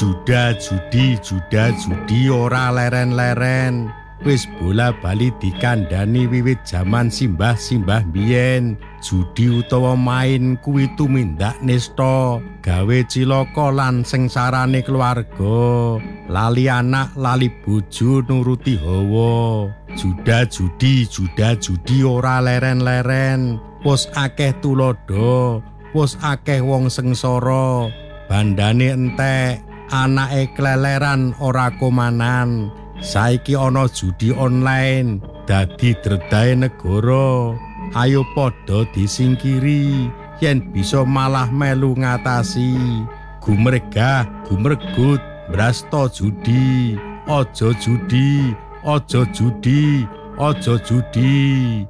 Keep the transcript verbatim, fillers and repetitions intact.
Juda judi, juda judi ora leren-leren. Wis bola-bali dikandhani wiwit jaman simbah-simbah biyen. Judi utawa main kuwi tumindak nista, gawe cilaka lan sengsarane keluarga. Lali anak, lali bojo nuruti hawa. Juda judi, juda judi ora leren-leren. Wis akeh tulodo, wis akeh wong sengsara. Bandane entek, anake kleleran ora komanan. Saiki ana judi online dadi dredahe negara. Ayo padha disingkiri yen bisa malah melu ngatasi. Gumregah, gumregut, brasta judi. Aja judi, aja judi, aja judi.